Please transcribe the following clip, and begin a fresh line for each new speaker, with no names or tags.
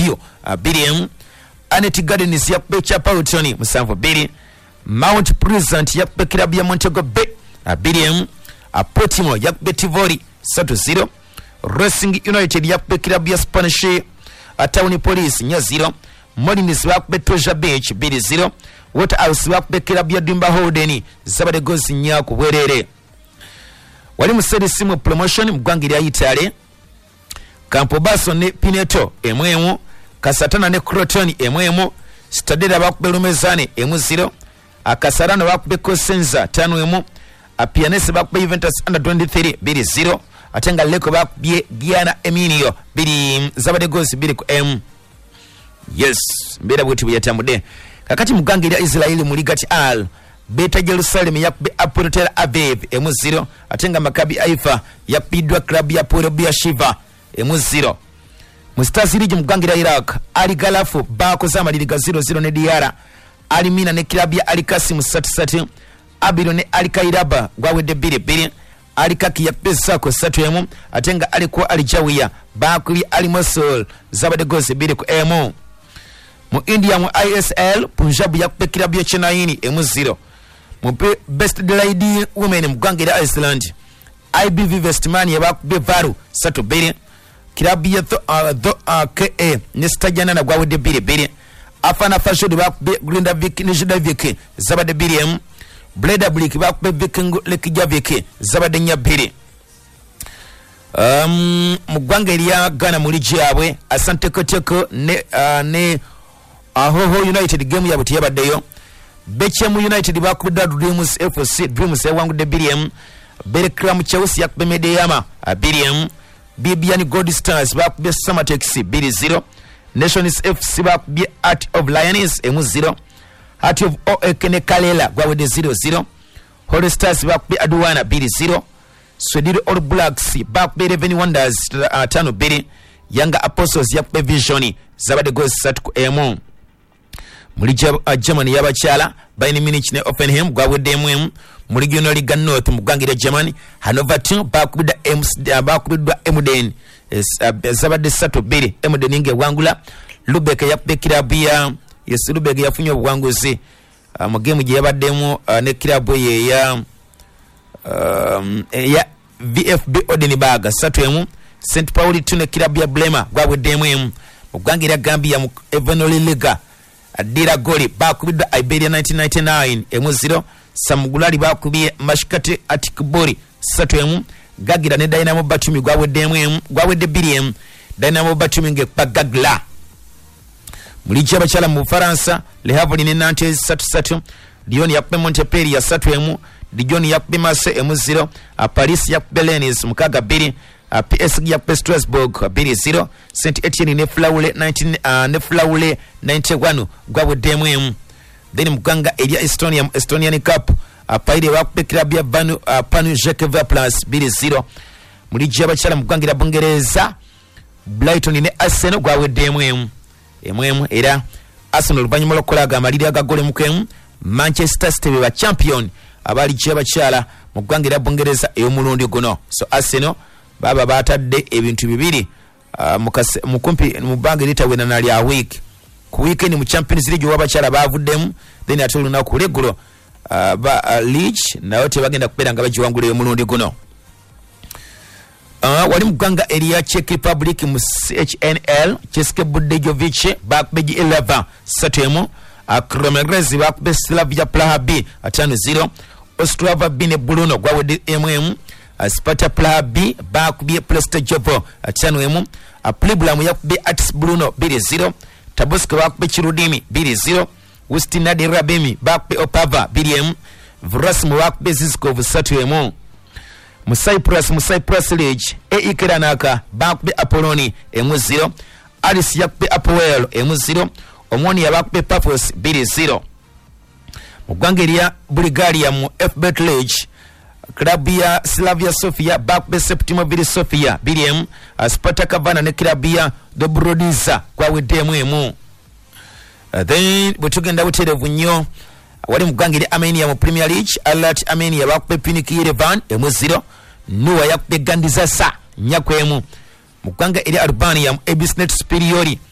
Bulawayo 2 Anet Gardens yakube Chapelton 7-2 Mount Pleasant yakube club ya Montego Bay 2 Portimore yakube Tivoli 3-0 Racing United yakube club ya Spanish Town Police 0 Molins yakube Treasure Beach 2-0 Waterhouse yakube club ya Dimba Holden zabade goals nya ku bwerere wali Mercedes mu promotion mugwangiri ya Italy Campobasso ne Pineto emwemu Kasatana ne Croton emwemu Stadera bakube Lumezane 0 Akasarano bakube Cosenza 5 Pianese bakube Juventus under 23 2-0 atenga Leko bakube Gianna Emilio 2 zabade goals 2 ku yes mbera bwiti byatambude kakati mugangiri ya Israeli muligati al Beta Jerusalem yakube Apollo Tel Aviv 0 atenga Maccabi Haifa yapidwa club ya Polo Beersheva 0 Mustaz League mugangira Iraq Ali Galafu bako zamaliriga 0-0 ne Diara Ali Mina ne club ya Ali Kasim 3-3 Abiro ne Ali Kairaba gwawede 2-2 Ali Kaki ya Pesako 3 atenga Ali kwa Ali Jawiya bakuli Ali Mosul zabade goals 2 ku mu India mu ISL Punjab yakube club ya Chennai 0 mu Best Lady Women mugangira Iceland IBV Westmania bakube Varu 3-2 club ya KA Nestajana na gwawede 2-2 Afana Fashod bakube Grindavik ni Judavik zabade 2 Bleda Blick bakube Viking Lekijavik zabade 2 mugwangeri ya Ghana muri jabwe Asante Kotoko ne Ahoho United game ya buti yabaddeyo Bechem United bakubida Dreams FC Dreams ewangu de 2 Berekram Chelsea yakube Medeyama 2 Bibiani Gold Stars bakube Samatex 2-0 Nations FC bakube Art of Lions 0 Heart of Oekene Kalela gwawede 0-0 Holy Stars bakube Aduana 2-0 Swediro All Blacks bakube Revenue Wonders 5-2 Yanga Apostles yakube Vision zabade goals 3 ku muri Germany yabachala Bayern Munich ne Offenheim gwawede 1 muri Regional Liga North mugangira Germany Hannover 2 bakubida Emden zabade 3-2 Emden inge wangula Lubeka yakube club ya Lubeka yafunyo bwanguzi mu game je yabaddemu ne club ye ya VfB Odenburg 3 St Pauli 2 ne club ya Bremer gwawede 1 mugangira Gambia mu Evenoli Liga Adira Goli bakubida Iberia 1999 0 Samugulari bakubye Mashkate Atikbori 3 Gagira ne Dynamo Batumi gwawede 2 Dynamo Batumi nge pagagla muri cyabachala mu Faransa Le Havre ne Nantes 3-3 Lyon yakube Montpellier 3 Dijon yakube Marseille 0 Paris yakube Rennes mukaga 2 PSG yakube Strasbourg 2-0 Saint Etienne ne Flaule 91 gwawede 1 then muganga elia Estonian Cup apaire wakube club ya Panu Jacques Plus 2-0 muri cyabachala mugangira Bungereza Brighton ne Arsenal gwawede 1 era Arsenal banyuma lokolaga amaliri agagole mukemu Manchester City ba champion abali cyabachala mugwangira Bungereza ey'omulundi guno so Arsenal baba batadde ebintu bibiri mukumpi mubange litawena nali a week ku weekend mu Champions League wabachala bavuddemu then atuluna ku regular league nayo tebagenda kupera nga bajiwangule ey'omulundi guno wali muganga Elia Czech Republic mu CHNL České Budějovice bakbeji 11 satemu Kromerez bakbe Slavia Praha B 5-0 Ostrava B ne Brno gwawede 1 Sparta Praha B bakbe Prestejovo 5-1 Plibulam yakbe Atis Brno 2-0 Tabuska bakbe Chirudimi 2-0 Ustinadi Rabemi bakbe Opava 2-1 Vrasmu bakbe Ziskov 3-1 Cyprus League Ikiranaka bakbe Apolloni 1-0 Aris yakbe Apoel 1-0 Omoni yakbe Paphos 2-0 mugwangeria Bulgaria mu FBet League club ya Slavia Sofia bakbe Septimo Sofia 2-1 Sparta Kavana ne club ya Dobrodiza gwawede 1 then butugenda buterevu nnyo wali mugwangeria Armenia mu Premier League Alat Armenia bakbe Piniki Yerevan 1-0 Nuwa yakbe Gandizasa nyakwemu mugwanga eri Albania mu Ebisnet Superiori